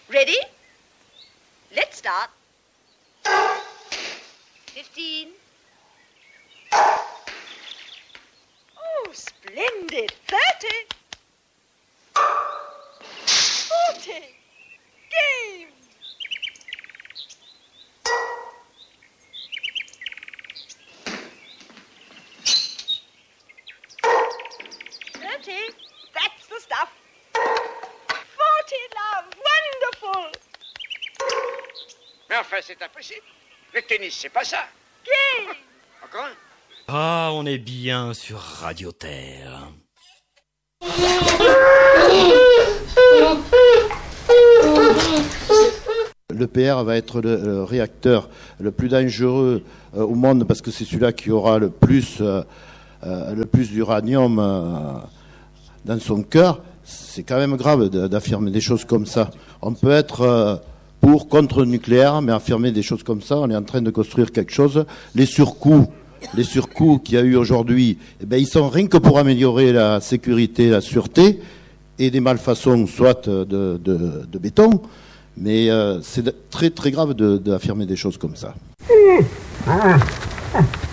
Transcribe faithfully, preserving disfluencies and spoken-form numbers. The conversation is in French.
Ready? Let's start. Fifteen. Oh, splendid. Thirty. Forty. Game. Thirty. That's the stuff. Forty, love. Wonderful. Mais enfin, c'est impossible. Le tennis, c'est pas ça. Game. Encore un. Ah, on est bien sur Radio Terre. L'E P R va être le, le réacteur le plus dangereux euh, au monde parce que c'est celui-là qui aura le plus, euh, euh, le plus d'uranium euh, dans son cœur. C'est quand même grave de, d'affirmer des choses comme ça. On peut être euh, pour, contre le nucléaire, mais affirmer des choses comme ça, on est en train de construire quelque chose. Les surcoûts, les surcoûts qu'il y a eu aujourd'hui, eh ben, ils sont rien que pour améliorer la sécurité, la sûreté, et des malfaçons, soit de, de, de béton, mais euh, c'est très très grave de, d'affirmer des choses comme ça.